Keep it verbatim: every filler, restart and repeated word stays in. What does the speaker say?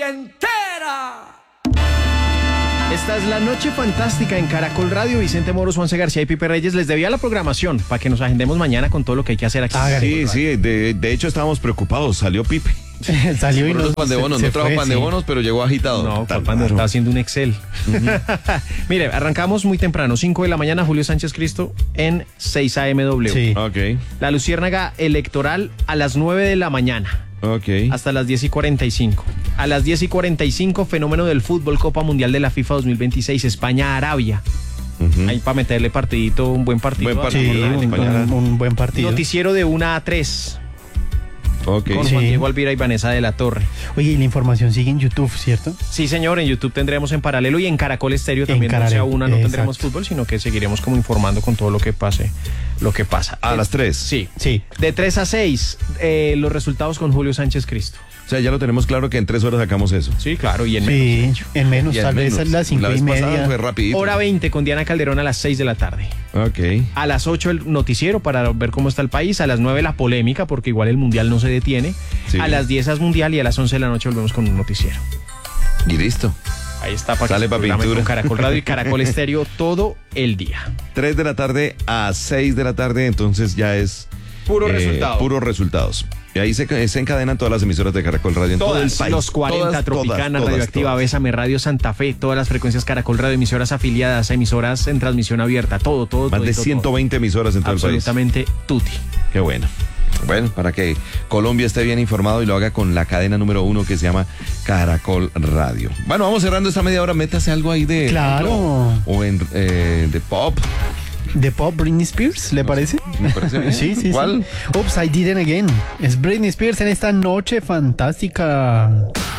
entera. Esta es la noche fantástica en Caracol Radio. Vicente Moros, Juanse García y Pipe Reyes. Les debía la programación para que nos agendemos mañana con todo lo que hay que hacer aquí. Ah, sí, sí, de, de hecho estábamos preocupados. Salió Pipe. Salió y no, pan de bonos, se, no trajo fue, pan de sí. bonos, pero llegó agitado. No, cuando estaba haciendo un Excel. Uh-huh. Mire, arrancamos muy temprano, cinco de la mañana, Julio Sánchez Cristo en seis A M W. Sí. Ok, La luciérnaga electoral a las nueve de la mañana. ok. Hasta las diez y cuarenta y cinco. A las diez y cuarenta y cinco, fenómeno del fútbol, Copa Mundial de la FIFA dos mil veintiséis, España-Arabia. Uh-huh. Ahí para meterle partidito, un buen partido. Buen Sí, partido. un, un, un buen partido. Noticiero de una a tres. Ok. Con Sí. Juan Diego Alvira y Vanessa de la Torre. Oye, y la información sigue en YouTube, ¿cierto? Sí, señor, en YouTube tendremos en paralelo y en Caracol Estéreo también. Caracol, No sea una, no exacto. tendremos fútbol, sino que seguiremos como informando con todo lo que pase, lo que pasa. A Eh, las tres. Sí. Sí. De tres a seis, eh, los resultados con Julio Sánchez Cristo. O sea, ya lo tenemos claro que en tres horas sacamos eso. Sí, claro, y en Sí, menos. en menos, Y en tal vez menos. a las cinco La y vez pasada media. fue rapidito. Hora veinte con Diana Calderón a las seis de la tarde. Ok. A las ocho el noticiero para ver cómo está el país. A las nueve la polémica, porque igual el mundial no se detiene. Sí. A las diez es mundial y a las once de la noche volvemos con un noticiero. Y listo. Ahí está para Sale que se pa' programe pintura. con Caracol Radio y Caracol Estéreo todo el día. tres de la tarde a seis de la tarde, entonces ya es... Puro eh, resultado. Puros resultados. Y ahí se, se encadenan todas las emisoras de Caracol Radio en todo el Todas, país. los cuarenta, Todas, Tropicana, todas, Radioactiva, todas. Bésame Radio, Santa Fe, todas las frecuencias Caracol Radio, emisoras afiliadas, emisoras en transmisión abierta, todo, todo. Más todo, de todo, ciento veinte emisoras en todo el país. absolutamente tutti. Qué bueno. Bueno, para que Colombia esté bien informado y lo haga con la cadena número uno que se llama Caracol Radio. Bueno, vamos cerrando esta media hora. Métase algo ahí de... Claro. O en eh, de pop. ¿De pop Britney Spears, le parece? Me parece bien. Sí, sí, ¿Cuál? sí. Oops, I did it again. Es Britney Spears en esta noche fantástica.